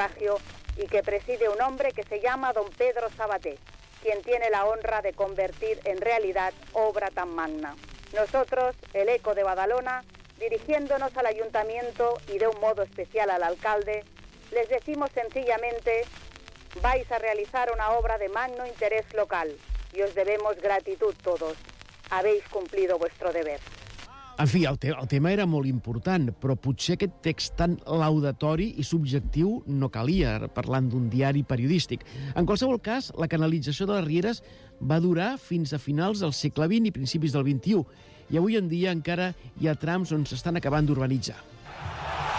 naufragio y que preside un hombre que se llama don Pedro Sabater, quien tiene la honra de convertir en realidad obra tan magna. Nosotros, el Eco de Badalona, dirigiéndonos al ayuntamiento y de un modo especial al alcalde, les decimos sencillamente: vais a realizar una obra de magno interés local y os debemos gratitud todos. Habéis cumplido vuestro deber. En fi, el tema era molt important, però potser aquest text tan laudatori i subjectiu no calia, parlant d'un diari periodístic. En qualsevol cas, la canalització de les rieres va durar fins a finals del segle XX i principis del XXI, i avui en dia encara hi ha trams on s'estan acabant d'urbanitzar.